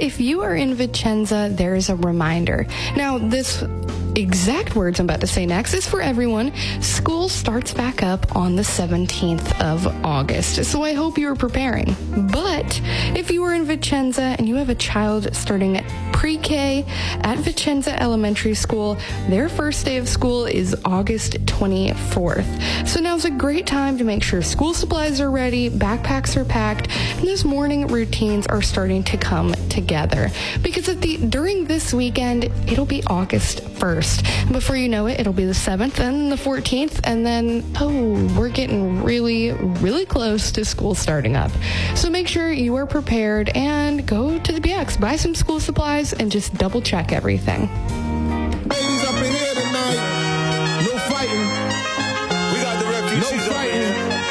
if you are in Vicenza, there's a reminder. Now, this exact words I'm about to say next is for everyone. School starts back up on the 17th of August, so I hope you are preparing. But if you are in Vicenza and you have a child starting at pre-K at Vicenza Elementary School, their first day of school is August 24th. So now's a great time to make sure school supplies are ready, backpacks are packed, and those morning routines are starting to come together. Because during this weekend, it'll be August 1st. Before you know it, it'll be the 7th and the 14th, and then, we're getting really, really close to school starting up. So make sure you are prepared and go to the BX, buy some school supplies, and just double check everything.